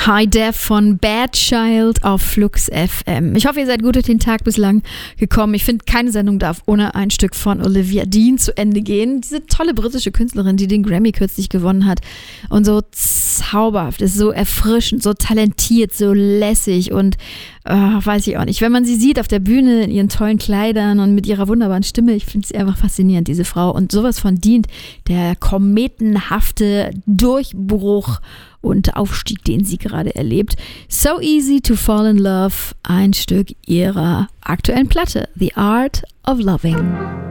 High Def von Bad Child auf Flux FM. Ich hoffe, ihr seid gut durch den Tag bislang gekommen. Ich finde, keine Sendung darf ohne ein Stück von Olivia Dean zu Ende gehen. Diese tolle britische Künstlerin, die den Grammy kürzlich gewonnen hat und so zauberhaft ist, so erfrischend, so talentiert, so lässig und weiß ich auch nicht. Wenn man sie sieht auf der Bühne in ihren tollen Kleidern und mit ihrer wunderbaren Stimme, ich finde sie einfach faszinierend, diese Frau. Und sowas von dient der kometenhafte Durchbruch und Aufstieg, den sie gerade erlebt. So Easy to Fall in Love, ein Stück ihrer aktuellen Platte, The Art of Loving.